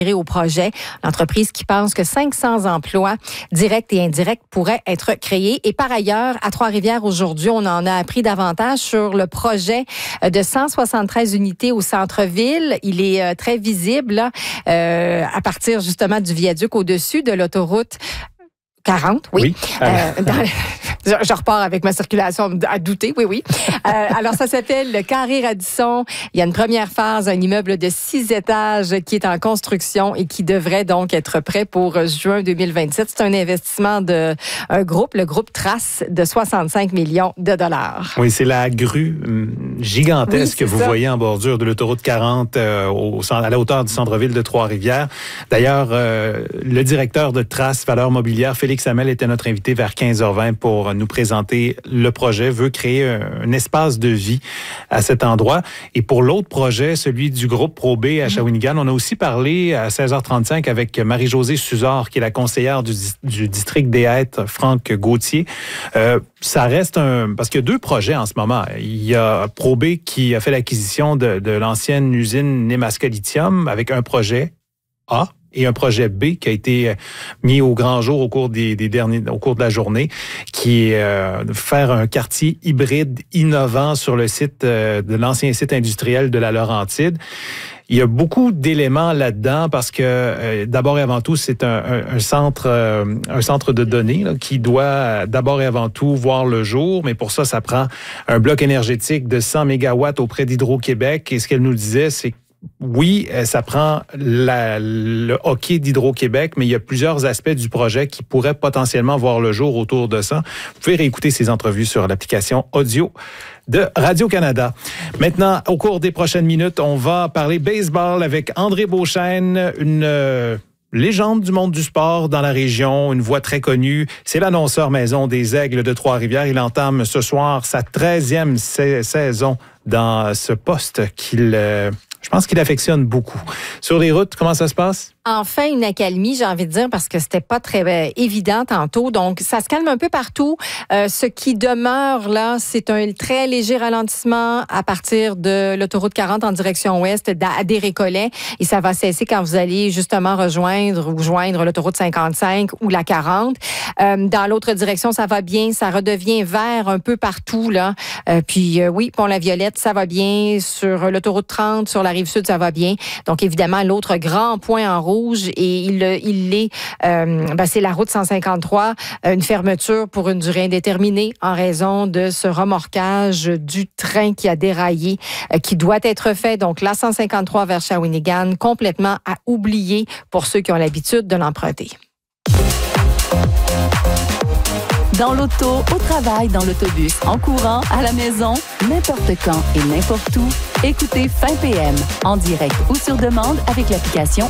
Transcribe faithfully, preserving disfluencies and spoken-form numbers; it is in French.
au projet. L'entreprise qui pense que cinq cents emplois directs et indirects pourraient être créés. Et par ailleurs, à Trois-Rivières, aujourd'hui, on en a appris davantage sur le projet de cent soixante-treize unités au centre-ville. Il est euh, très visible là, euh, à partir justement du viaduc au-dessus de l'autoroute quarante, oui. oui. Euh, dans, je, je repars avec ma circulation à douter, oui, oui. Euh, alors, ça s'appelle le Carré Radisson. Il y a une première phase, un immeuble de six étages qui est en construction et qui devrait donc être prêt pour juin deux mille vingt-sept. C'est un investissement de un groupe, le groupe Trace, de soixante-cinq millions de dollars. Oui, c'est la grue gigantesque oui, que vous ça. voyez en bordure de l'autoroute quarante euh, au, à la hauteur du centre-ville de Trois-Rivières. D'ailleurs, euh, le directeur de Trace Valeurs Mobilières, Félix Félix Hamel était notre invité vers quinze heures vingt pour nous présenter le projet, veut créer un, un espace de vie à cet endroit. Et pour l'autre projet, celui du groupe ProB à Shawinigan, on a aussi parlé à seize heures trente-cinq avec Marie-Josée Suzard, qui est la conseillère du, du district des Hêtres, Franck Gauthier. Euh, ça reste un... Parce qu'il y a deux projets en ce moment. Il y a ProB qui a fait l'acquisition de, de l'ancienne usine Nemaska Lithium avec un projet A, et un projet B qui a été mis au grand jour au cours des, des derniers, au cours de la journée, qui est euh, de faire un quartier hybride innovant sur le site euh, de l'ancien site industriel de la Laurentide. Il y a beaucoup d'éléments là-dedans parce que euh, d'abord et avant tout, c'est un, un, un centre, euh, un centre de données là, qui doit d'abord et avant tout voir le jour. Mais pour ça, ça prend un bloc énergétique de cent mégawatts auprès d'Hydro-Québec. Et ce qu'elle nous disait, c'est oui, ça prend la, le hockey d'Hydro-Québec, mais il y a plusieurs aspects du projet qui pourraient potentiellement voir le jour autour de ça. Vous pouvez réécouter ces entrevues sur l'application audio de Radio-Canada. Maintenant, au cours des prochaines minutes, on va parler baseball avec André Beauchesne, une... Euh, légende du monde du sport dans la région, une voix très connue. C'est l'annonceur maison des Aigles de Trois-Rivières. Il entame ce soir sa treizième saison dans ce poste qu'il... Euh, je pense qu'il affectionne beaucoup. Sur les routes, comment ça se passe? Enfin, une accalmie, j'ai envie de dire, parce que c'était pas très euh, évident tantôt. Donc, ça se calme un peu partout. Euh, ce qui demeure, là, c'est un très léger ralentissement à partir de l'autoroute quarante en direction ouest à Des-Récollets. Et ça va cesser quand vous allez justement rejoindre ou joindre l'autoroute cinquante-cinq ou la quarante. Euh, dans l'autre direction, ça va bien. Ça redevient vert un peu partout, là. Euh, puis, euh, oui, Pont-la-Violette, ça va bien. Sur l'autoroute trente, sur la Rive-Sud, ça va bien. Donc, évidemment, l'autre grand point en rouge, et il, il est, euh, ben c'est la route cent cinquante-trois, une fermeture pour une durée indéterminée en raison de ce remorquage du train qui a déraillé, euh, qui doit être fait. Donc, la cent cinquante-trois vers Shawinigan, complètement à oublier pour ceux qui ont l'habitude de l'emprunter. Dans l'auto, au travail, dans l'autobus, en courant, à la maison, n'importe quand et n'importe où, écoutez Fin P M en direct ou sur demande avec l'application